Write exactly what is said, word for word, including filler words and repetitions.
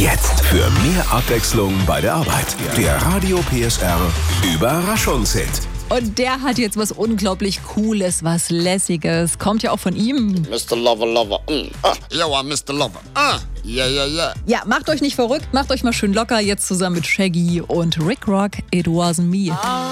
Jetzt für mehr Abwechslung bei der Arbeit. Der Radio P S R Überraschungshit. Und der hat jetzt was unglaublich Cooles, was Lässiges. Kommt ja auch von ihm. Mister Lover, Lover, mm. ah, yo, I'm Mister Lover, ah, yeah, yeah, yeah. Ja, macht euch nicht verrückt, macht euch mal schön locker. Jetzt zusammen mit Shaggy und Rick Rock, It Wasn't Me.